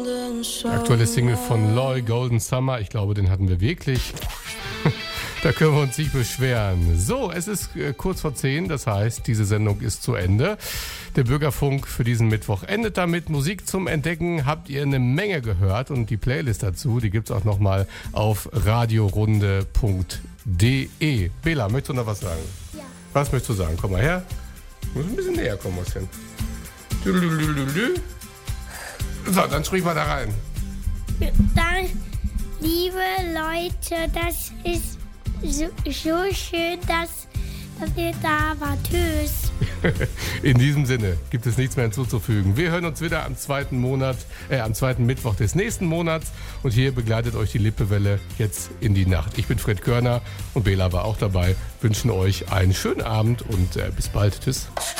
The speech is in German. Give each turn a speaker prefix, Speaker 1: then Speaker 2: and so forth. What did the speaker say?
Speaker 1: Aktuelle Single von Loy, Golden Summer. Ich glaube, den hatten wir wirklich. Da können wir uns nicht beschweren. So, es ist kurz vor 10, das heißt, diese Sendung ist zu Ende. Der Bürgerfunk für diesen Mittwoch endet damit. Musik zum Entdecken habt ihr eine Menge gehört und die Playlist dazu, die gibt's auch nochmal auf radiorunde.de. Bela, möchtest du noch was sagen?
Speaker 2: Ja.
Speaker 1: Was möchtest du sagen? Komm mal her. Muss ein bisschen näher kommen, was hin. So, dann sprich mal da rein.
Speaker 2: Dann, liebe Leute, das ist so schön, dass ihr da wart. Tschüss.
Speaker 1: In diesem Sinne gibt es nichts mehr hinzuzufügen. Wir hören uns wieder am zweiten Mittwoch des nächsten Monats. Und hier begleitet euch die Lippewelle jetzt in die Nacht. Ich bin Fred Körner und Bela war auch dabei. Wünschen euch einen schönen Abend und bis bald. Tschüss.